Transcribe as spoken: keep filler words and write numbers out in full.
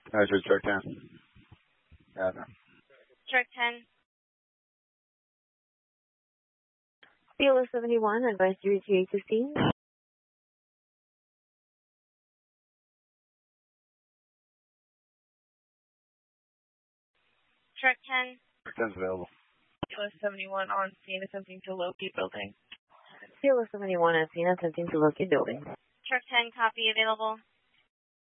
That's your truck ten. Yeah. Truck ten. Kilo seventy-one, advice to reach eight fifteen. Truck ten. Truck ten's available. Kilo seventy-one on scene attempting to locate building. Kilo seventy-one on scene attempting to locate building. Truck ten, copy, available.